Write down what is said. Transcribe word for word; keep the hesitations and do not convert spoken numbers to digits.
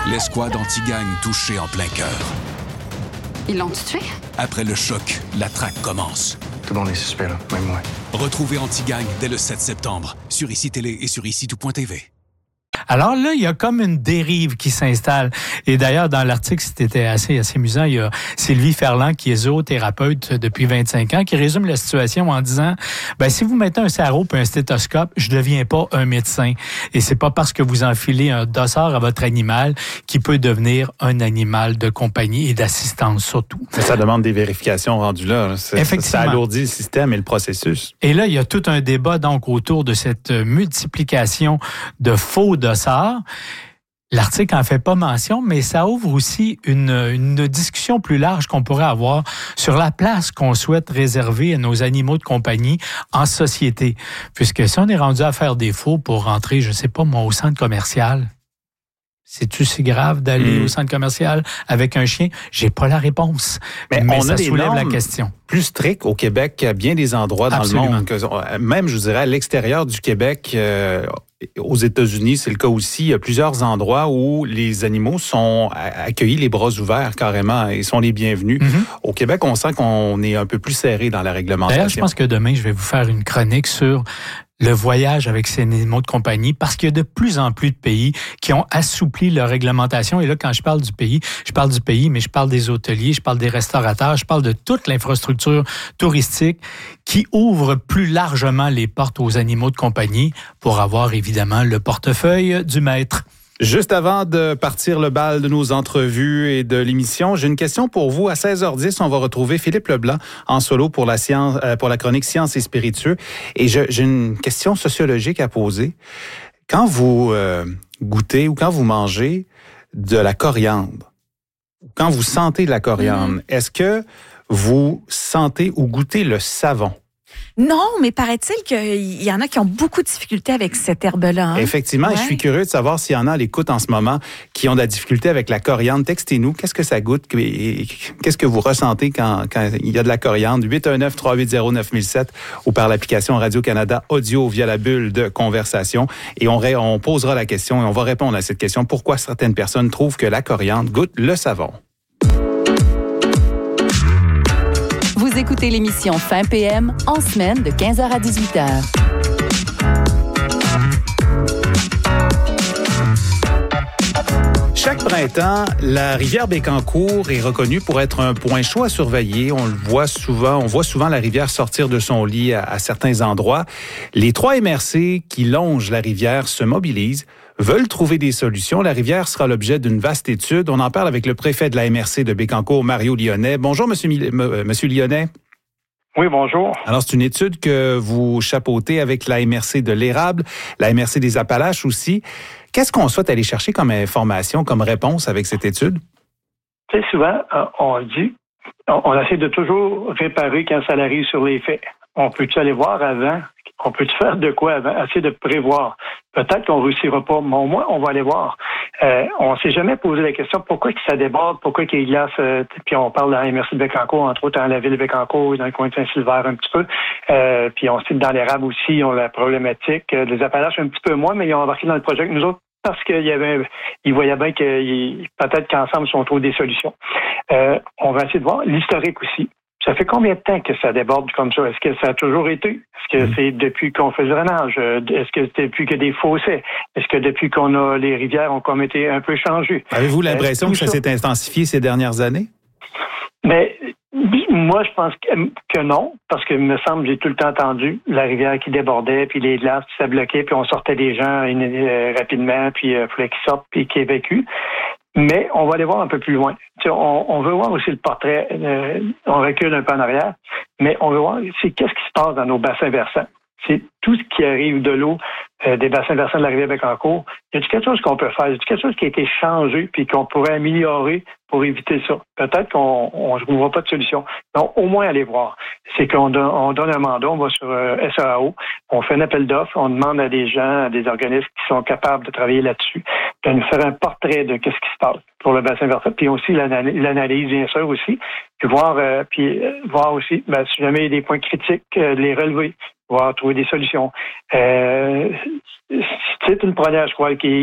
L'escouade anti-gang touchée en plein cœur. Ils l'ont tué? Après le choc, la traque commence. Tout le monde est suspect, là, même moi. Retrouvez Anti-Gang dès le sept septembre sur I C I Télé et sur ici tout point t v. Alors là, il y a comme une dérive qui s'installe. Et d'ailleurs, dans l'article, c'était assez, assez amusant, il y a Sylvie Ferland, qui est zoothérapeute depuis vingt-cinq ans, qui résume la situation en disant, ben, si vous mettez un sarrau et un stéthoscope, je ne deviens pas un médecin. Et c'est pas parce que vous enfilez un dossard à votre animal qui peut devenir un animal de compagnie et d'assistance surtout. Mais ça demande des vérifications rendues là. C'est, Effectivement. Ça alourdit le système et le processus. Et là, il y a tout un débat donc autour de cette multiplication de faux dossards. L'article en fait pas mention, mais ça ouvre aussi une, une discussion plus large qu'on pourrait avoir sur la place qu'on souhaite réserver à nos animaux de compagnie en société. Puisque si on est rendu à faire des faux pour rentrer, je sais pas moi, au centre commercial, c'est-tu si grave d'aller mmh. au centre commercial avec un chien? J'ai pas la réponse. Mais, mais on ça a soulève la question. Plus strict au Québec, à bien des endroits dans Absolument. le monde. Que, même, je vous dirais, à l'extérieur du Québec, euh, aux États-Unis, c'est le cas aussi. Il y a plusieurs endroits où les animaux sont accueillis les bras ouverts carrément et sont les bienvenus. Mm-hmm. Au Québec, on sent qu'on est un peu plus serré dans la réglementation. D'ailleurs, je pense que demain, je vais vous faire une chronique sur le voyage avec ces animaux de compagnie, parce qu'il y a de plus en plus de pays qui ont assoupli leur réglementation. Et là, quand je parle du pays, je parle du pays, mais je parle des hôteliers, je parle des restaurateurs, je parle de toute l'infrastructure touristique qui ouvre plus largement les portes aux animaux de compagnie pour avoir évidemment le portefeuille du maître. Juste avant de partir le bal de nos entrevues et de l'émission, j'ai une question pour vous. À seize heures dix, on va retrouver Philippe Leblanc en solo pour la science, euh, pour la chronique Sciences et spiritueux. Et je, j'ai une question sociologique à poser. Quand vous euh, goûtez ou quand vous mangez de la coriandre, quand vous sentez de la coriandre, mmh. est-ce que vous sentez ou goûtez le savon? Non, mais paraît-il qu'il y en a qui ont beaucoup de difficultés avec cette herbe-là. Hein? Effectivement, ouais. Je suis curieux de savoir s'il y en a à l'écoute en ce moment qui ont de la difficulté avec la coriandre. Textez-nous, qu'est-ce que ça goûte? Qu'est-ce que vous ressentez quand, quand il y a de la coriandre? huit un neuf, trois huit zéro, neuf mille sept ou par l'application Radio-Canada Audio via la bulle de conversation. Et on, ré, on posera la question et on va répondre à cette question. Pourquoi certaines personnes trouvent que la coriandre goûte le savon? Vous écoutez l'émission Fin P M en semaine de quinze heures à dix-huit heures. Chaque printemps, la rivière Bécancour est reconnue pour être un point chaud à surveiller. On le voit souvent, on voit souvent la rivière sortir de son lit à, à certains endroits. Les trois M R C qui longent la rivière se mobilisent, veulent trouver des solutions. La rivière sera l'objet d'une vaste étude. On en parle avec le préfet de la M R C de Bécancour, Mario Lyonnais. Bonjour, Monsieur, Mil- M- Monsieur Lyonnais. Oui, bonjour. Alors, c'est une étude que vous chapeautez avec la M R C de l'Érable, la M R C des Appalaches aussi. Qu'est-ce qu'on souhaite aller chercher comme information, comme réponse avec cette étude? Tu sais, souvent, on dit, on essaie de toujours réparer quand ça arrive sur les faits. On peut-tu aller voir avant? On peut-tu faire de quoi avant? Essayer de prévoir. Peut-être qu'on ne réussira pas, mais au moins, on va aller voir. Euh, on ne s'est jamais posé la question pourquoi que ça déborde, pourquoi qu'il y a glace, euh, puis on parle dans la M R C de Bécancour, entre autres dans la ville de Bécancour, dans le coin de Saint-Sylvain un petit peu. Euh, puis on sait que dans l'Érable aussi, ils ont la problématique. Euh, les Appalaches un petit peu moins, mais ils ont embarqué dans le projet avec nous autres parce qu'il y avait, ils voyaient bien que peut-être qu'ensemble, ils ont trouvé des solutions. Euh, on va essayer de voir l'historique aussi. Ça fait combien de temps que ça déborde comme ça? Est-ce que ça a toujours été? Est-ce que c'est depuis qu'on fait du drainage? Est-ce que c'est depuis que des fossés? Est-ce que depuis qu'on a les rivières ont comme été un peu changées? Avez-vous l'impression que ça, ça s'est intensifié ces dernières années? Mais moi, je pense que, que non, parce que il me semble j'ai tout le temps entendu la rivière qui débordait, puis les glaces qui s'abloquaient, puis on sortait des gens euh, rapidement, puis il euh, fallait qu'ils sortent, puis qu'ils évacuent. Mais on va aller voir un peu plus loin. Tu sais, on, on veut voir aussi le portrait. Euh, on recule un peu en arrière, mais on veut voir c'est qu'est-ce qui se passe dans nos bassins versants. C'est tout ce qui arrive de l'eau euh, des bassins versants de la rivière Bécancour. Y a-t-il quelque chose qu'on peut faire? Y a-t-il quelque chose qui a été changé puis qu'on pourrait améliorer pour éviter ça? Peut-être qu'on on ne trouvera pas de solution. Donc, au moins aller voir. C'est qu'on donne, on donne un mandat, on va sur euh, S A O, on fait un appel d'offres, on demande à des gens, à des organismes qui sont capables de travailler là-dessus, de nous faire un portrait de qu'est-ce qui se passe pour le bassin versant, puis aussi l'analyse, l'analyse bien sûr aussi, puis voir, euh, puis euh, voir aussi, ben, si jamais il y a des points critiques, euh, les relever, voir trouver des solutions. Euh, c'est une première, je crois, qui